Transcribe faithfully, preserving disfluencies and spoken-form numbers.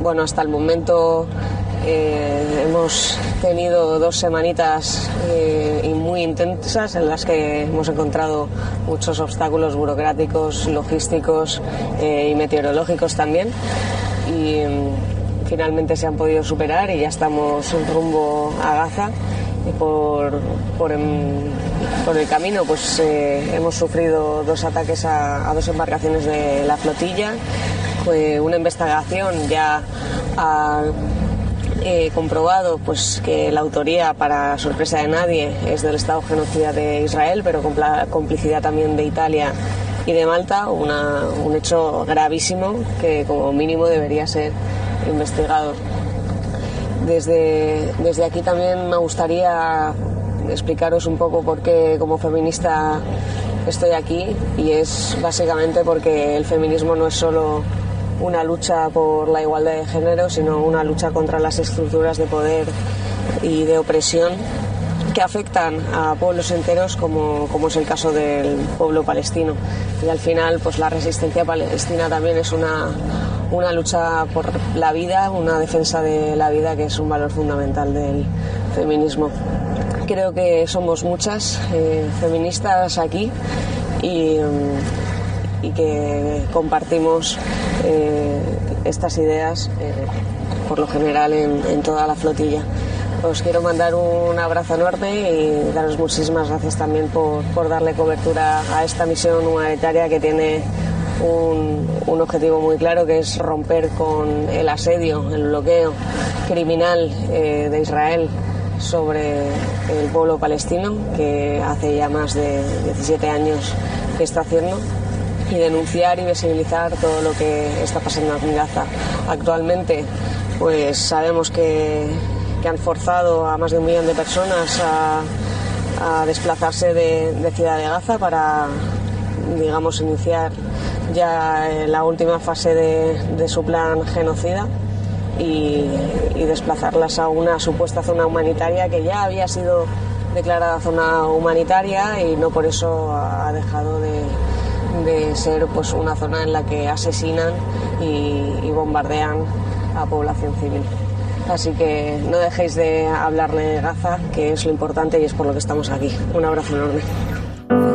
bueno, hasta el momento eh, hemos tenido dos semanitas eh, muy intensas en las que hemos encontrado muchos obstáculos burocráticos, logísticos eh, y meteorológicos también. Y mm, finalmente se han podido superar y ya estamos en rumbo a Gaza. Y por, por, en, por el camino pues eh, hemos sufrido dos ataques a, a dos embarcaciones de la flotilla. Fue una investigación ya ha eh, comprobado pues que la autoría, para sorpresa de nadie, es del Estado genocida de Israel, pero con la complicidad también de Italia y de Malta. Una, un hecho gravísimo que como mínimo debería ser investigado. Desde, desde aquí también me gustaría explicaros un poco por qué como feminista estoy aquí, y es básicamente porque el feminismo no es solo una lucha por la igualdad de género, sino una lucha contra las estructuras de poder y de opresión que afectan a pueblos enteros, como, como es el caso del pueblo palestino. Y al final pues la resistencia palestina también es una una lucha por la vida, una defensa de la vida, que es un valor fundamental del feminismo. Creo que somos muchas eh, feministas aquí y, y que compartimos eh, estas ideas eh, por lo general en, en toda la flotilla. Os quiero mandar un abrazo enorme y daros muchísimas gracias también por, por darle cobertura a esta misión humanitaria que tiene Un, un objetivo muy claro, que es romper con el asedio, el bloqueo criminal eh, de Israel sobre el pueblo palestino, que hace ya más de diecisiete años que está haciendo, y denunciar y visibilizar todo lo que está pasando en Gaza. Actualmente pues sabemos que, que han forzado a más de un millón de personas a, a desplazarse de, de Ciudad de Gaza para, digamos, iniciar ya la última fase de, de su plan genocida y, y desplazarlas a una supuesta zona humanitaria que ya había sido declarada zona humanitaria y no por eso ha dejado de, de ser pues una zona en la que asesinan y, y bombardean a población civil. Así que no dejéis de hablarle de Gaza, que es lo importante y es por lo que estamos aquí. Un abrazo enorme.